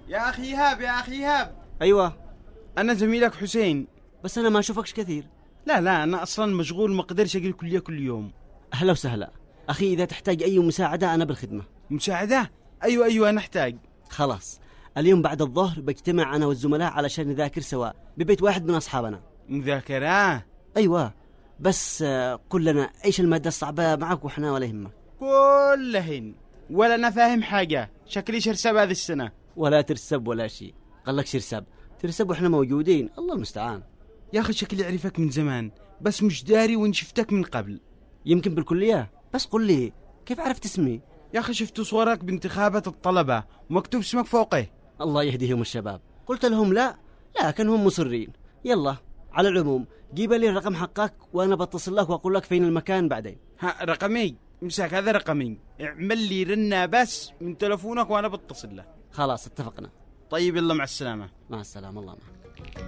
يا أخي إيهاب، يا أخي إيهاب. أيوة، أنا زميلك حسين. بس أنا ما أشوفكش كثير. لا أنا أصلا مشغول، ما أقدرش أجي الكلية كل يوم. أهلا وسهلا أخي، إذا تحتاج أي مساعدة أنا بالخدمة. مساعدة؟ أيوة نحتاج. خلاص، اليوم بعد الظهر بجتمع أنا والزملاء علشان نذاكر سوا ببيت واحد من أصحابنا. مذاكرة؟ أيوة، بس قل لنا إيش المادة الصعبة معك وإحنا ولا يهمك. كلهن ولا أنا فاهم حاجة، شكلي شرسب هذه السنة. ولا ترسب ولا شيء، قال لك ترسب وإحنا موجودين، الله المستعان. يا أخي شكلي أعرفك من زمان بس مش داري وإن شفتك من قبل. يمكن بالكلية، بس قل لي كيف عرفت اسمي؟ يا أخي شفت صورك بانتخابات الطلبة ومكتوب اسمك فوقه. الله يهديهم الشباب. قلت لهم لا لكن هم مصرين. يلا، على العموم جيب لي الرقم حقك وأنا بتصل لك وأقول لك فين المكان بعدين. ها، رقمي؟ امسك هذا رقمي، اعمل لي رنة بس من تلفونك وأنا بتصل له. خلاص اتفقنا. طيب يلا، مع السلامة. مع السلامة، الله معك.